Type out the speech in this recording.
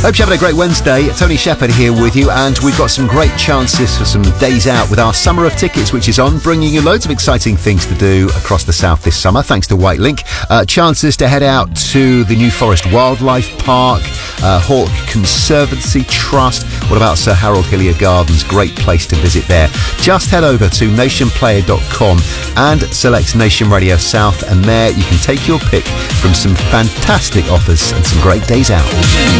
Hope you're having a great Wednesday. Tony Shepherd here with you, and we've got some great chances for some days out with our Summer of Tickets, which is on, bringing you loads of exciting things to do across the south this summer, thanks to Whitelink. Chances to head out to the New Forest Wildlife Park, Hawke Conservancy Trust. What about Sir Harold Hillier Gardens? Great place to visit there. Just head over to nationplayer.com and select Nation Radio South, and there you can take your pick from some fantastic offers and some great days out.